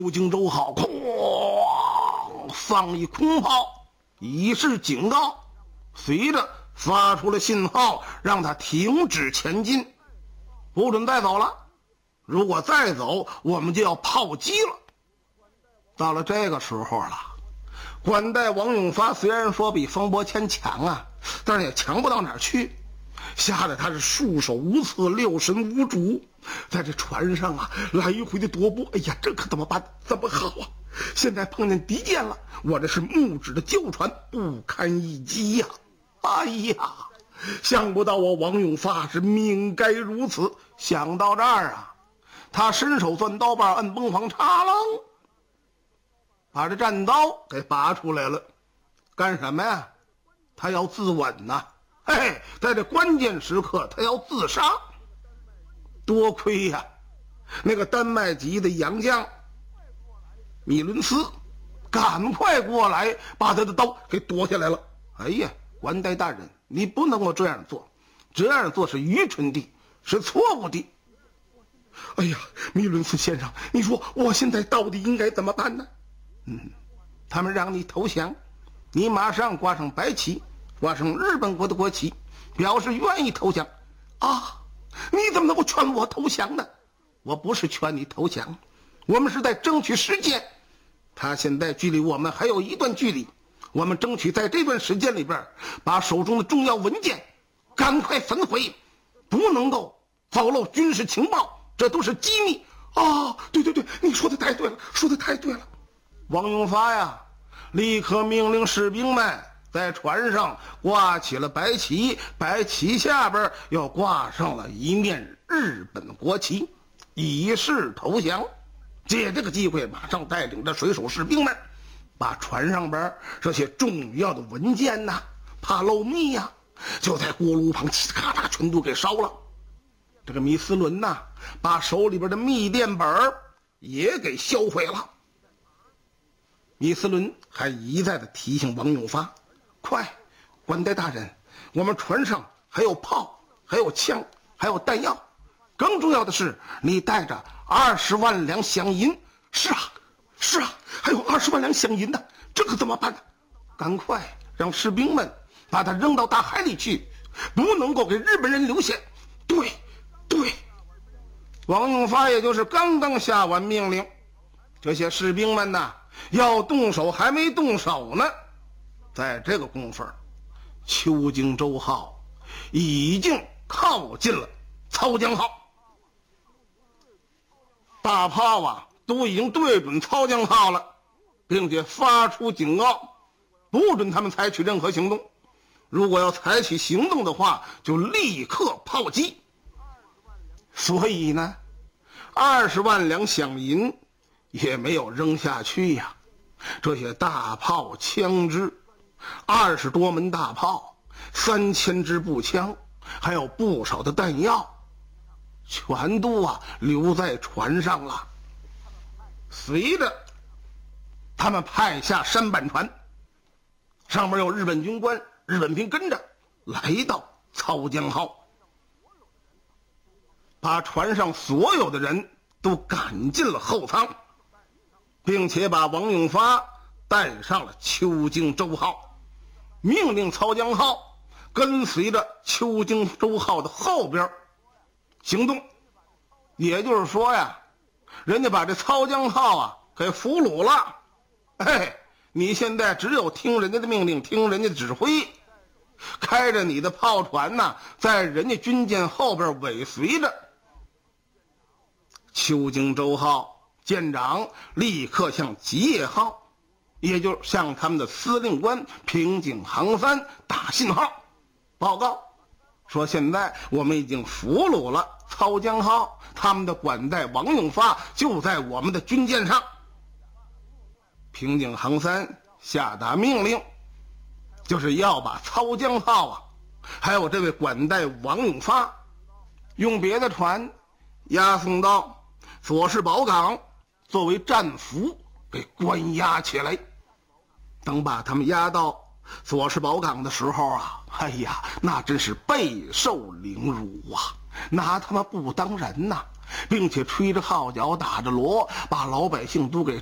荆州号哐放一空炮，以示警告，随着发出了信号，让他停止前进，不准再走了。如果再走，我们就要炮击了。到了这个时候了，管带王永发虽然说比方伯谦强啊，但是也强不到哪儿去，吓得他是束手无策，六神无主，在这船上啊来回的踱步。哎呀，这可怎么办？怎么好啊？现在碰见敌舰了，我这是木质的旧船，不堪一击呀！哎呀，想不到我王永发是命该如此。想到这儿啊，他伸手攥刀把，摁崩簧，插楞，把这战刀给拔出来了。干什么呀？他要自刎呐！哎，在这关键时刻，他要自杀。多亏呀，那个丹麦籍的洋将米伦斯赶快过来，把他的刀给夺下来了。哎呀，管带大人，你不能够这样做，这样做是愚蠢的，是错误的。哎呀，米伦斯先生，你说我现在到底应该怎么办呢？他们让你投降，你马上挂上白旗，挂上日本国的国旗，表示愿意投降。啊，你怎么能够劝我投降呢？我不是劝你投降，我们是在争取时间。他现在距离我们还有一段距离，我们争取在这段时间里边，把手中的重要文件赶快焚毁，不能够走漏军事情报，这都是机密啊！对对对，你说的太对了，说的太对了。王永发呀，立刻命令士兵们在船上挂起了白旗，白旗下边又挂上了一面日本国旗，以示投降。借这个机会，马上带领着水手士兵们，把船上边这些重要的文件呐，怕漏密呀，就在锅炉旁嘁咔嚓全都给烧了。这个米斯伦呐，把手里边的密电本也给销毁了。米斯伦还一再的提醒王永发，快，管带大人，我们船上还有炮，还有枪，还有弹药，更重要的是你带着20万两饷银。是啊，是啊，还有20万两饷银呢，这可怎么办呢？赶快让士兵们把它扔到大海里去，不能够给日本人留下。对对，王永发也就是刚刚下完命令，这些士兵们呢要动手还没动手呢。在这个功夫，秋荆州号已经靠近了操江号，大炮啊都已经对准操江号了，并且发出警告，不准他们采取任何行动。如果要采取行动的话，就立刻炮击。所以呢，20万两饷银也没有扔下去呀。这些大炮枪支，20多门大炮，3000支步枪，还有不少的弹药，全都留在船上了。随着他们派下舢板船，上面有日本军官、日本兵跟着来到操江号，把船上所有的人都赶进了后舱，并且把王永发带上了秋荆州号，命令操江号跟随着秋荆州号的后边行动。也就是说呀，人家把这操江号给俘虏了。哎，你现在只有听人家的命令，听人家的指挥，开着你的炮船在人家军舰后边尾随着。秋荆州号舰长立刻向吉野号，也就是向他们的司令官平井航三打信号报告，说现在我们已经俘虏了操江号，他们的管带王永发就在我们的军舰上。平井航三下达命令，就是要把操江号还有这位管带王永发用别的船押送到佐世保港，作为战俘给关押起来。等把他们押到佐世保港的时候哎呀，那真是备受凌辱啊。 拿他们不当人呐，并且吹着号角打着锣，把老百姓都给